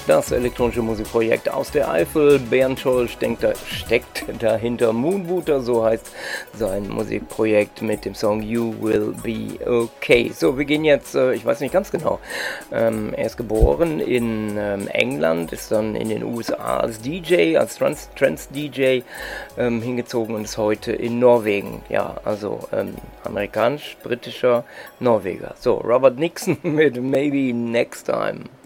Das elektronische Musikprojekt aus der Eifel. Bernd Scholl steckt dahinter. Moonbooter, so heißt sein Musikprojekt mit dem Song You Will Be Okay. So, wir gehen jetzt, ich weiß nicht ganz genau, er ist geboren in England, ist dann in den USA als DJ, als Trance-DJ hingezogen und ist heute in Norwegen. Ja, also amerikanisch-britischer Norweger. So, Robert Nixon mit Maybe Next Time.